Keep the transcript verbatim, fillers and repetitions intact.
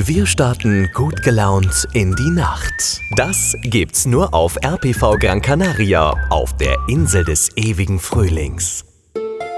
Wir starten gut gelaunt in die Nacht. Das gibt's nur auf R P V Gran Canaria, auf der Insel des ewigen Frühlings.